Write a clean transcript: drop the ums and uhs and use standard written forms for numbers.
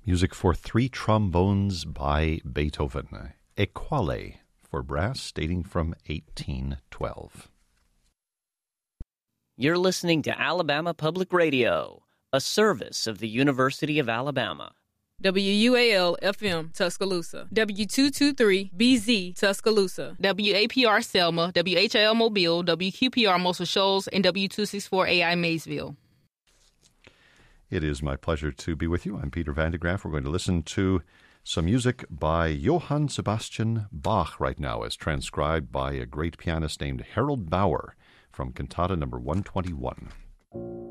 Music for three trombones by Beethoven, Equale for brass, dating from 1812. You're listening to Alabama Public Radio, a service of the University of Alabama. WUAL-FM, Tuscaloosa. W223-BZ, Tuscaloosa. WAPR Selma, WHIL Mobile, WQPR Muscle Shoals, and W264AI Maysville. It is my pleasure to be with you. I'm Peter Van de Graaf. We're going to listen to some music by Johann Sebastian Bach right now, as transcribed by a great pianist named Harold Bauer from Cantata number 121.